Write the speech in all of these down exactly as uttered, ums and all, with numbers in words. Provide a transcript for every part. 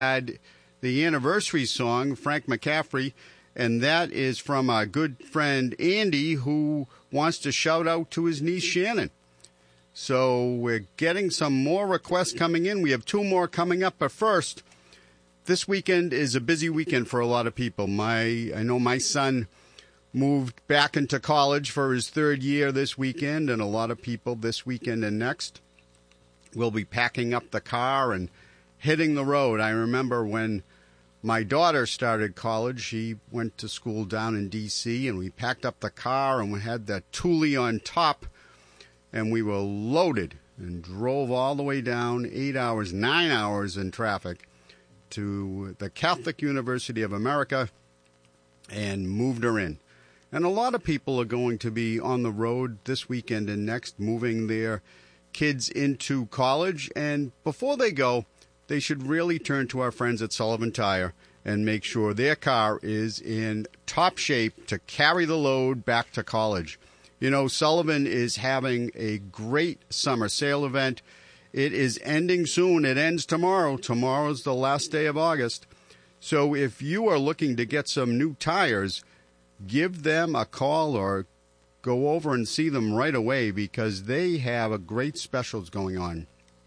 had the anniversary song, Frank McCaffrey, and that is from our good friend Andy, who wants to shout out to his niece Shannon. So we're getting some more requests coming in. We have two more coming up, but first, this weekend is a busy weekend for a lot of people. My, I know my son moved back into college for his third year this weekend, and a lot of people this weekend and next will be packing up the car and hitting the road. I remember when my daughter started college, she went to school down in D C, and we packed up the car and we had the Thule on top, and we were loaded and drove all the way down eight hours, nine hours in traffic to the Catholic University of America and moved her in. And a lot of people are going to be on the road this weekend and next, moving their kids into college. And before they go, they should really turn to our friends at Sullivan Tire and make sure their car is in top shape to carry the load back to college. You know, Sullivan is having a great summer sale event. It is ending soon. It ends tomorrow. Tomorrow's the last day of August. So if you are looking to get some new tires, give them a call or go over and see them right away, because they have a great specials going on.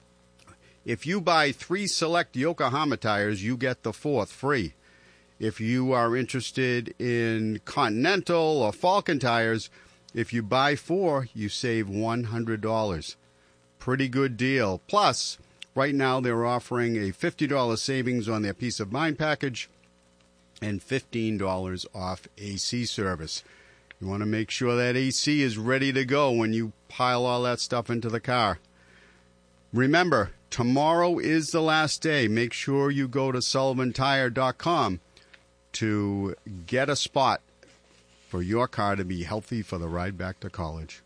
If you buy three select Yokohama tires, you get the fourth free. If you are interested in Continental or Falcon tires, if you buy four, you save one hundred dollars. Pretty good deal. Plus, right now they're offering a fifty dollars savings on their Peace of Mind package and fifteen dollars off A C service. You want to make sure that A C is ready to go when you pile all that stuff into the car. Remember, tomorrow is the last day. Make sure you go to sullivan tire dot com to get a spot for your car to be healthy for the ride back to college.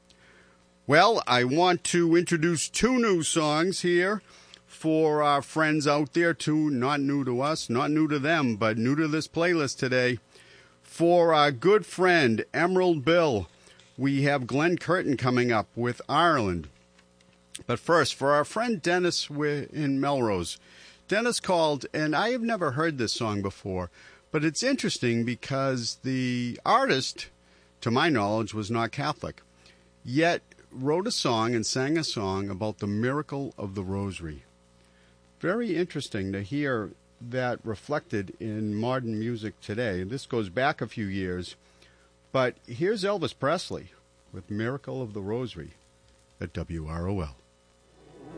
Well, I want to introduce two new songs here for our friends out there, two not new to us, not new to them, but new to this playlist today. For our good friend Emerald Bill, we have Glenn Curtin coming up with Ireland. But first, for our friend Dennis in Melrose, Dennis called, and I have never heard this song before, but it's interesting because the artist, to my knowledge, was not Catholic, yet wrote a song and sang a song about the miracle of the Rosary. Very interesting to hear that reflected in modern music today. This goes back a few years, but here's Elvis Presley with Miracle of the Rosary at W R O L.